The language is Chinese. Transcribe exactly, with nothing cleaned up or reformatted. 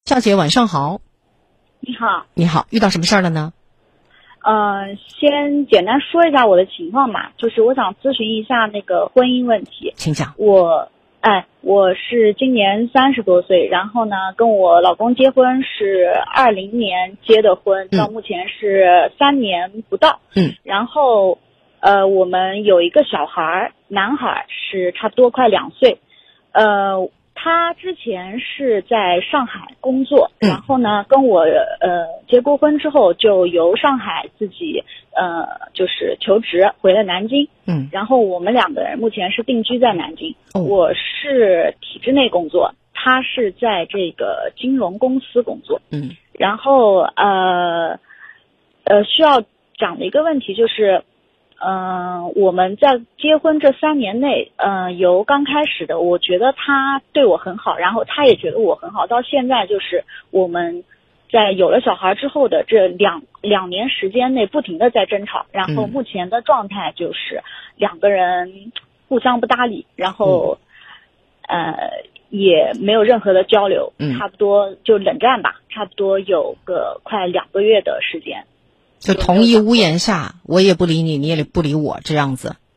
夏姐晚上好。 你好。 你好，遇到什么事儿了呢？ 呃，先简单说一下我的情况吧，就是我想咨询一下那个婚姻问题。 请讲。 我，哎，我是今年三十多岁，然后呢，跟我老公结婚是二零年结的婚，到目前是三年不到。 嗯。 然后，呃，我们有一个小孩，男孩是差不多快两岁，呃。他之前是在上海工作，然后呢，跟我呃结过婚之后，就由上海自己呃就是求职回了南京， 嗯， 然后我们两个人目前是定居在南京。 哦， 我是体制内工作，他是在这个金融公司工作， 嗯， 然后呃呃需要讲的一个问题就是。嗯、呃，我们在结婚这三年内，嗯、呃，由刚开始的，我觉得他对我很好，然后他也觉得我很好，到现在就是我们在有了小孩之后的这两两年时间内，不停的在争吵，然后目前的状态就是两个人互相不搭理，然后、嗯、呃也没有任何的交流，差不多就冷战吧，差不多有个快两个月的时间。 就同一屋檐下，我也不理你，你也不理我，这样子。